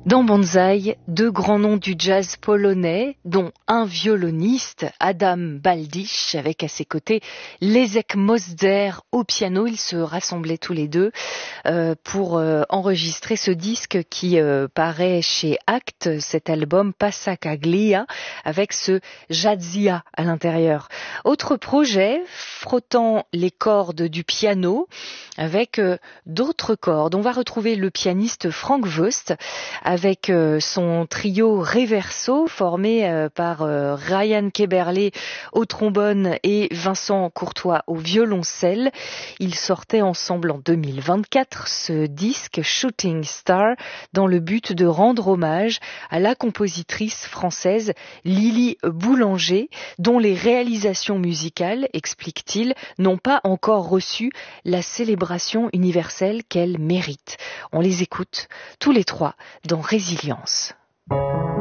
Dans Banzai, deux grands noms du jazz polonais, dont un violoniste, Adam Baldich, avec à ses côtés Leszek Moszer au piano. Ils se rassemblaient tous les deux pour enregistrer ce disque qui paraît chez Act, cet album Passacaglia, avec ce jazzia à l'intérieur. Autre projet, frottant les cordes du piano avec d'autres cordes. On va retrouver le pianiste Frank Wöst avec son trio Reverso formé par Ryan Keberle au trombone et Vincent Courtois au violoncelle. Ils sortaient ensemble en 2024 ce disque Shooting Star dans le but de rendre hommage à la compositrice française Lily Boulanger, dont les réalisations musicales, explique-t-il, n'ont pas encore reçu la célébration universelle qu'elles méritent. On les écoute tous les trois dans Résilience.